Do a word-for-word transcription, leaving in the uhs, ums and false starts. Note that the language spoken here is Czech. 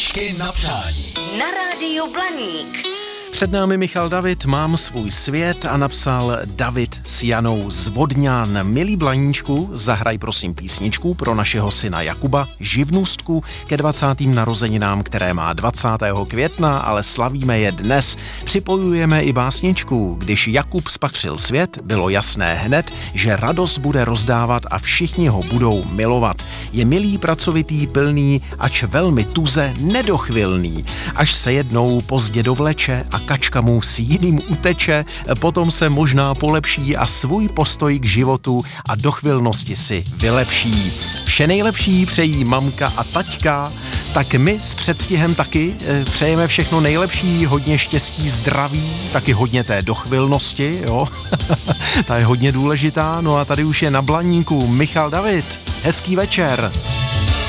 Knížky na přání. Na rádiu Blaník. Před námi Michal David, Mám svůj svět, a napsal David s Janou z Vodňan. Milý Blaníčku, zahraj prosím písničku pro našeho syna Jakuba, živnůstku, ke dvacátým narozeninám, které má dvacátého května, ale slavíme je dnes. Připojujeme i básničku. Když Jakub spatřil svět, bylo jasné hned, že radost bude rozdávat a všichni ho budou milovat. Je milý, pracovitý, pilný, ač velmi tuze nedochvilný. Až se jednou pozdě dovleče a kačka mu s jiným uteče, potom se možná polepší a svůj postoj k životu a dochvilnosti si vylepší. Vše nejlepší přejí mamka a taťka, tak my s předstihem taky přejeme všechno nejlepší, hodně štěstí, zdraví, taky hodně té dochvilnosti, jo. Ta je hodně důležitá. No a tady už je na Blaníku Michal David. Hezký večer.